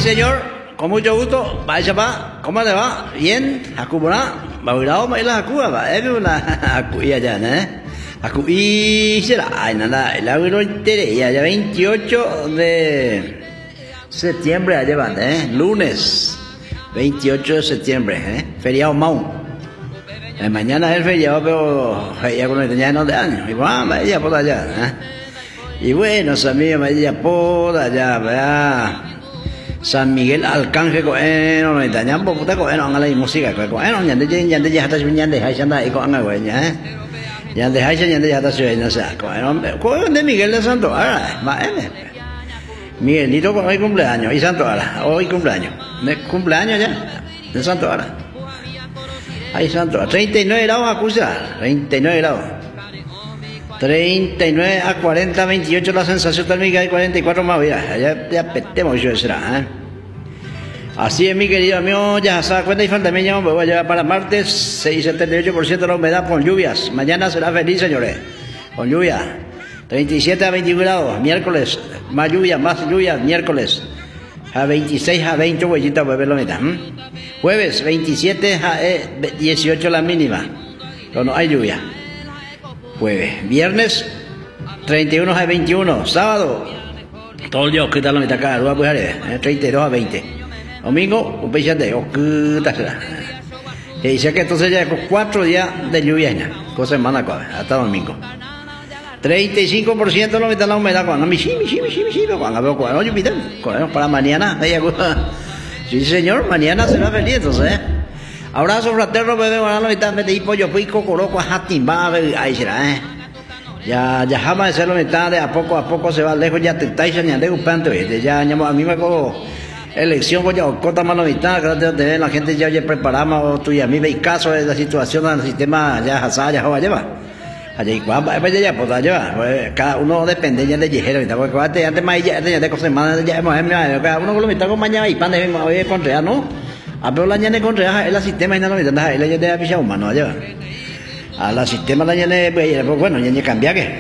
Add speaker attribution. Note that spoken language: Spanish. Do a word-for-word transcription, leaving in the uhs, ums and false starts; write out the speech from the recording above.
Speaker 1: señor, con mucho gusto. Vaya pa, ¿cómo le va? Bien, Hakubona, Baurao, Maila Hakuba, va, es una Hakuya ya, ¿eh? Hakuy será, ay, nada, el abuelo interés, ya veintiocho de septiembre, allá van, ¿eh? Lunes, veintiocho de septiembre, ¿eh? Feriado Mau. Eh, mañana es el feriado, pero ya con el tenía no de años, y bueno, vaya por allá, ¿eh? Y bueno, amigos, vaya por allá, ¿verdad? San Miguel Arcángel coeno này ta nhắm bụng ta coeno ngay música coeno nhận thấy nhận thấy hata nhận thấy hay xem đây có ngay vậy nhá nhận thấy hay xem nhận thấy hata suy nó sẽ coeno coeno de Miguel de Santo Ara mà em Miguelito hoy cumpleaños y Santo Ara hoy cumpleaños de cumpleaños ya de Santo Ara hay Santo treinta y nueve grados acusa treinta y nueve grados treinta y nueve a cuarenta, veintiocho la sensación térmica y cuarenta y cuatro más, mira, ya, ya petemos yo será, ¿eh? Así es, mi querido amigo, ya se da cuenta y falta me voy a llevar para martes, seis coma setenta y ocho por ciento la humedad con lluvias, mañana será feliz, señores, con lluvia, treinta y siete a veintiuno grados, miércoles, más lluvia, más lluvia, miércoles, a veintiséis a veinte, huellita, voy a ver la mitad, ¿eh? Jueves, veintisiete a dieciocho la mínima, pero no hay lluvia. Jueves, viernes treinta y uno a veintiuno, sábado todo el día que tal la mitad acá, treinta y dos a veinte, domingo un peixante o que tal y dice que entonces ya con cuatro días de lluvia cosa semana hasta domingo treinta y cinco por ciento la mitad la humedad cuando mi sí mi sí mi sí mi sí cuando veo cuando yo piden para mañana sí señor, mañana será feliz entonces. Abrazo fraterno, bebé, bueno, la mitad de pollo pico, coloco a jatimba, ahí será, ¿eh? Ya, ya jamás de ser la mitad, de a poco a poco se va lejos, ya te estáis añadiendo un panto, ya, a mí me cojo elección, pues ya, corta más la mitad, gracias a la gente ya, ya preparamos, tú y a mí veis caso de la situación del sistema, ya, hasá, ya, joa, lleva. Allá y cuando, pues ya, pues allá, pues cada uno depende ya de ligero, porque antes más ya, ya de cosas más, ya, cada uno con la mitad con mañana y pan de hoy contra, ¿no? A pero la ñane con reaja el sistema y no lo mitad, él ya te ha pisado humano allá. A la sistema la ñane, pues bueno, ya cambia que.